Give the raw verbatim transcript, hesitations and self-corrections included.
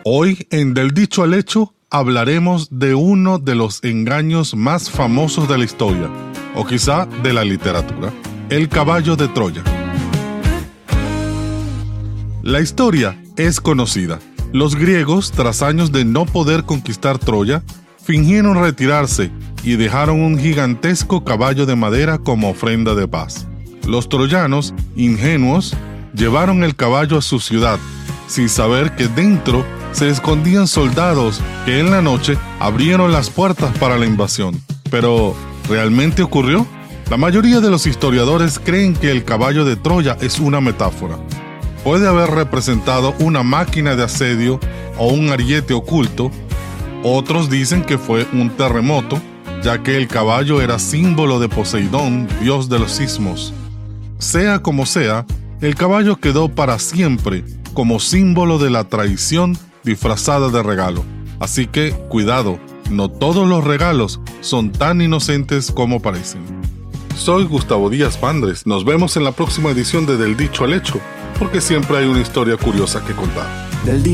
Hoy, en Del Dicho al Hecho, hablaremos de uno de los engaños más famosos de la historia, o quizá de la literatura, el caballo de Troya. La historia es conocida. Los griegos, tras años de no poder conquistar Troya, fingieron retirarse y dejaron un gigantesco caballo de madera como ofrenda de paz. Los troyanos, ingenuos, llevaron el caballo a su ciudad, sin saber que dentro se escondían soldados que en la noche abrieron las puertas para la invasión. Pero, ¿realmente ocurrió? La mayoría de los historiadores creen que el caballo de Troya es una metáfora. Puede haber representado una máquina de asedio o un ariete oculto. Otros dicen que fue un terremoto, ya que el caballo era símbolo de Poseidón, dios de los sismos. Sea como sea, el caballo quedó para siempre como símbolo de la traición disfrazada de regalo. Así que, cuidado, no todos los regalos son tan inocentes como parecen. Soy Gustavo Díaz Pandres. Nos vemos en la próxima edición de Del Dicho al Hecho, porque siempre hay una historia curiosa que contar. Del